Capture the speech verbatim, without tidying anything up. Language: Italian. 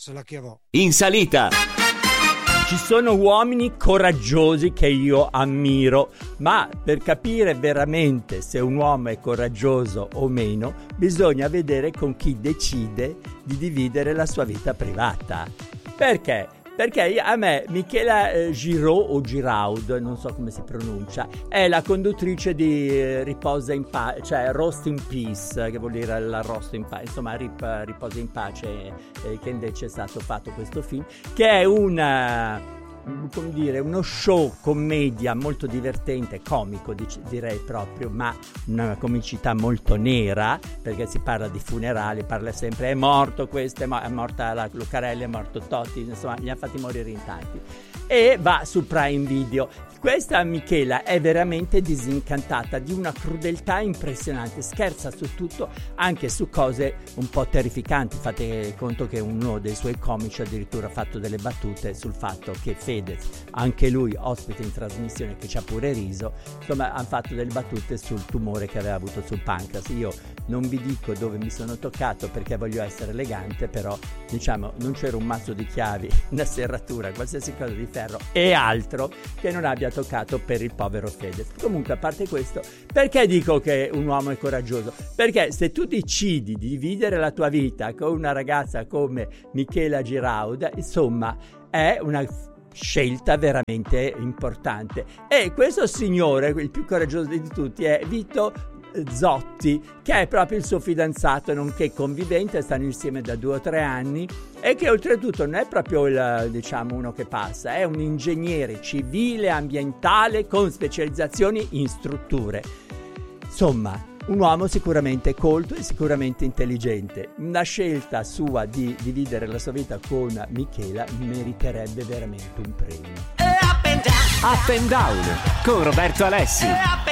se la chiavò. In salita. Ci sono uomini coraggiosi che io ammiro, ma per capire veramente se un uomo è coraggioso o meno, bisogna vedere con chi decide di dividere la sua vita privata. Perché? Perché a me Michela eh, Giraud o Giraud, non so come si pronuncia, è la conduttrice di eh, Riposa in pace, cioè Roast in Peace, che vuol dire l'arrosto in pace, insomma rip, Riposa in pace, eh, che invece è stato fatto questo film, che è una, come dire, uno show commedia molto divertente, comico dic- direi proprio, ma una comicità molto nera, perché si parla di funerali, parla sempre è morto questo, è, mo- è morta la Lucarelli, è morto Totti, insomma li ha fatti morire in tanti, e va su Prime Video. Questa Michela è veramente disincantata, di una crudeltà impressionante, scherza su tutto, anche su cose un po' terrificanti. Fate conto che uno dei suoi comici addirittura ha fatto delle battute sul fatto che Fedez, anche lui ospite in trasmissione, che ci ha pure riso, insomma hanno fatto delle battute sul tumore che aveva avuto sul pancreas. Io non vi dico dove mi sono toccato perché voglio essere elegante, però diciamo non c'era un mazzo di chiavi, una serratura, qualsiasi cosa di ferro e altro che non abbia toccato per il povero Fedez. Comunque, a parte questo, perché dico che un uomo è coraggioso? Perché se tu decidi di dividere la tua vita con una ragazza come Michela Giraud, insomma è una scelta veramente importante. E questo signore, il più coraggioso di tutti, è Vito Zotti, che è proprio il suo fidanzato nonché convivente, stanno insieme da due o tre anni, e che oltretutto non è proprio il, diciamo, uno che passa, è un ingegnere civile ambientale con specializzazioni in strutture. Insomma, un uomo sicuramente colto e sicuramente intelligente. Una scelta sua di dividere la sua vita con Michela meriterebbe veramente un premio. Up and down con Roberto Alessi.